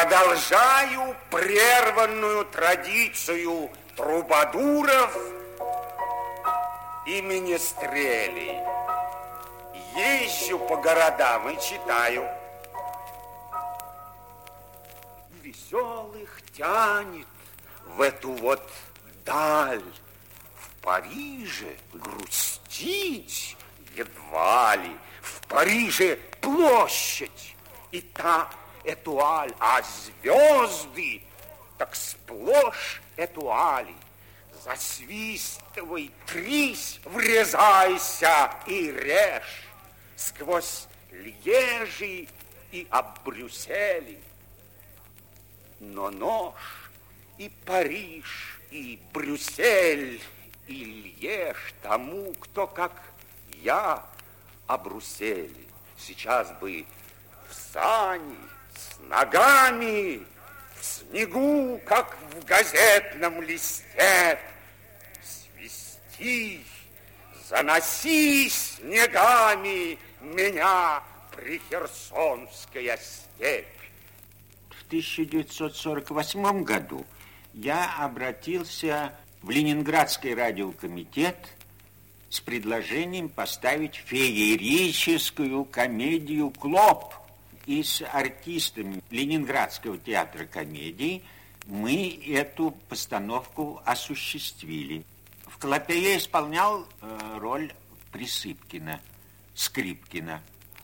продолжаю прерванную традицию трубадуров и менестрелей. Езжу по городам и читаю. Веселых тянет в эту вот даль. В Париже грустить едва ли. В Париже площадь и та этуаль, а звезды так сплошь этуали. Засвистывай, трись, врезайся и режь сквозь Льежи и об Брюссели. Но нож и Париж, и Брюссель, и Льеж тому, кто, как я, о Брюсселе, сейчас бы в сани, с ногами, в снегу, как в газетном листе, свисти, заноси снегами меня прихерсонская степь. В 1948 году я обратился в Ленинградский радиокомитет с предложением поставить феерическую комедию «Клоп». И с артистами Ленинградского театра комедии мы эту постановку осуществили. В «Клопе» я исполнял роль Присыпкина, Скрипкина.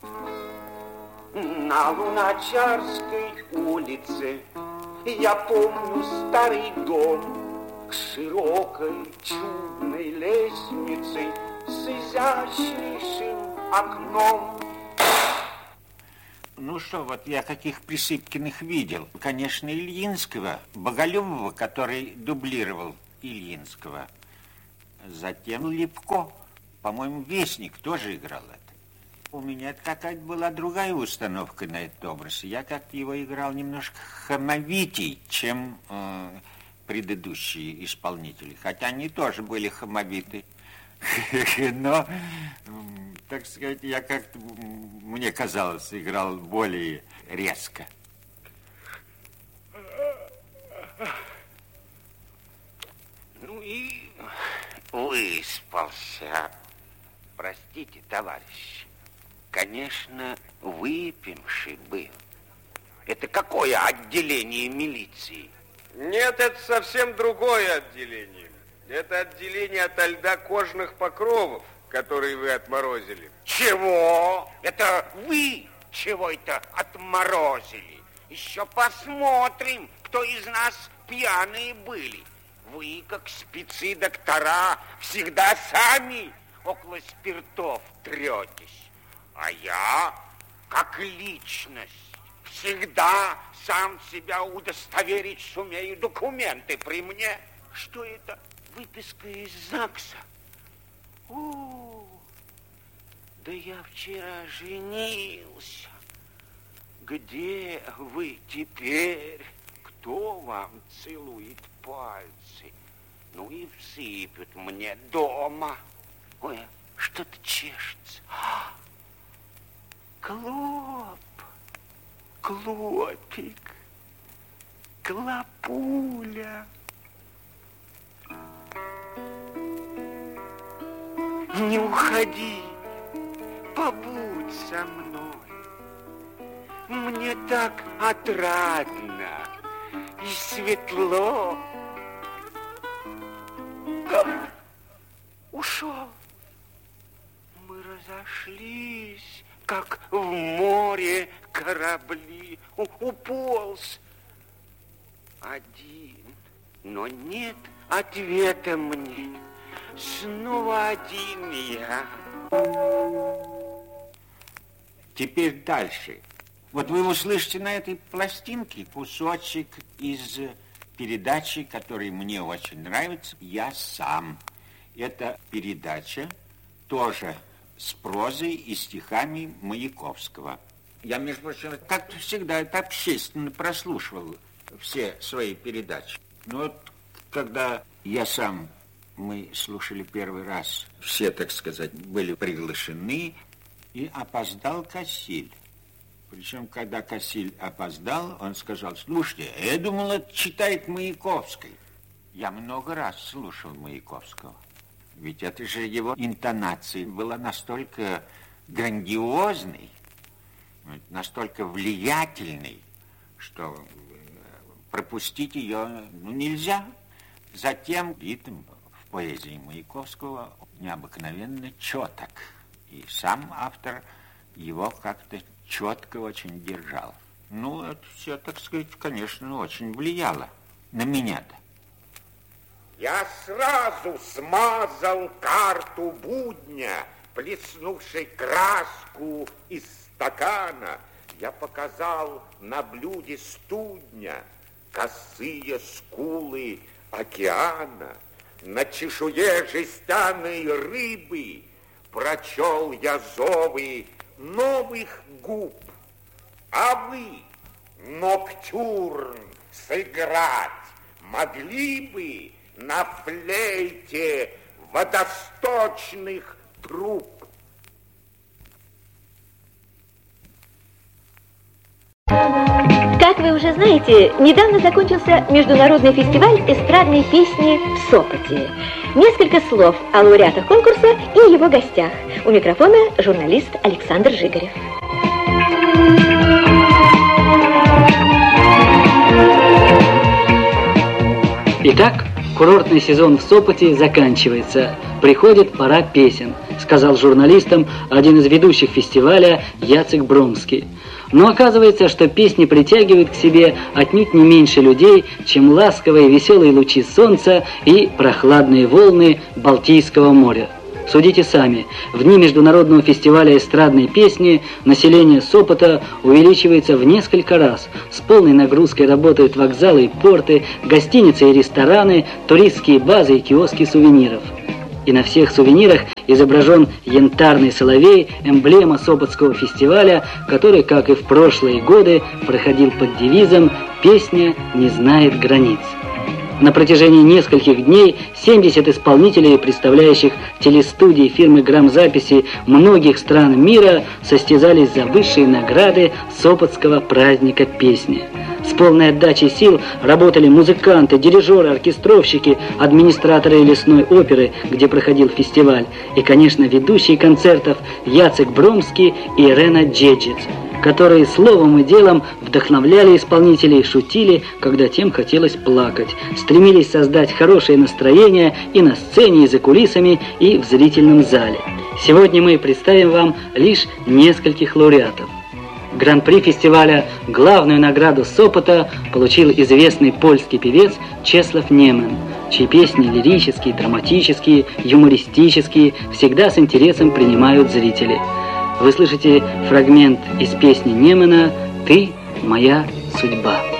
На Луначарской улице я помню старый дом с широкой чудной лестницей, с изящнейшим окном. Ну что, вот я каких Присыпкиных видел. Конечно, Ильинского, Боголюбова, который дублировал Ильинского. Затем Липко, по-моему, Вестник тоже играл это. У меня какая-то была другая установка на этот образ. Я как-то его играл немножко хамовитей, чем предыдущие исполнители. Хотя они тоже были хамовиты. Но, так сказать, я как-то, мне казалось, играл более резко. Ну и выспался. Простите, товарищ. Конечно, выпивший был. Это какое отделение милиции? Нет, это совсем другое отделение. Это отделение ото льда кожных покровов, которые вы отморозили. Чего? Это вы чего это отморозили? Еще посмотрим, кто из нас пьяные были. Вы, как спецы-доктора, всегда сами около спиртов третесь. А я, как личность, всегда сам себя удостоверить сумею. Документы при мне. Что это? Выписка из ЗАГСа. О, да я вчера женился. Где вы теперь? Кто вам целует пальцы? Ну и всыпят мне дома. Ой, что-то чешется. Клоп, Клопик, Клопуля. Не уходи, побудь со мной. Мне так отрадно и светло. Ушел. Мы разошлись, как в море корабли. Уполз один, но нет ответа мне. Снова один я. Теперь дальше. Вот вы услышите на этой пластинке кусочек из передачи, которая мне очень нравится «Я сам». Это передача тоже с прозой и стихами Маяковского. Я, между прочим, как всегда, это общественно прослушивал все свои передачи. Но вот когда «Я сам» мы слушали первый раз, все, так сказать, были приглашены, и опоздал Кассиль. Причем, когда Кассиль опоздал, он сказал: слушайте, я думал, это читает Маяковский. Я много раз слушал Маяковского. Ведь это же его интонация была настолько грандиозной, настолько влиятельной, что пропустить ее нельзя. Затем ритм в поэзии Маяковского необыкновенно четок. И сам автор его как-то четко очень держал. Ну, это все, так сказать, конечно, очень влияло на меня-то. Я сразу смазал карту будня, плеснувшей краску из стакана. Я показал на блюде студня косые скулы океана. На чешуе жестяной рыбы прочел я зовы новых губ. А вы, ноктюрн, сыграть могли бы на флейте водосточных труб? Как вы уже знаете, недавно закончился международный фестиваль эстрадной песни в Сопоте. Несколько слов о лауреатах конкурса и его гостях. У микрофона журналист Александр Жигарев. Итак, курортный сезон в Сопоте заканчивается. Приходит пора песен, сказал журналистам один из ведущих фестиваля Яцек Бромский. Но оказывается, что песни притягивают к себе отнюдь не меньше людей, чем ласковые веселые лучи солнца и прохладные волны Балтийского моря. Судите сами, в дни международного фестиваля эстрадной песни население Сопота увеличивается в несколько раз. С полной нагрузкой работают вокзалы и порты, гостиницы и рестораны, туристские базы и киоски сувениров. И на всех сувенирах изображен янтарный соловей, эмблема Сопотского фестиваля, который, как и в прошлые годы, проходил под девизом «Песня не знает границ». На протяжении нескольких дней 70 исполнителей, представляющих телестудии фирмы грамзаписи многих стран мира, состязались за высшие награды Сопотского праздника песни. С полной отдачей сил работали музыканты, дирижеры, оркестровщики, администраторы лесной оперы, где проходил фестиваль, и, конечно, ведущие концертов Яцек Бромский и Ирена Джеджиц, которые словом и делом вдохновляли исполнителей, шутили, когда тем хотелось плакать, стремились создать хорошее настроение и на сцене, и за кулисами, и в зрительном зале. Сегодня мы представим вам лишь нескольких лауреатов. Гран-при фестиваля, главную награду Сопота, получил известный польский певец Чеслав Немен, чьи песни лирические, драматические, юмористические всегда с интересом принимают зрители. Вы слышите фрагмент из песни Немена «Ты моя судьба».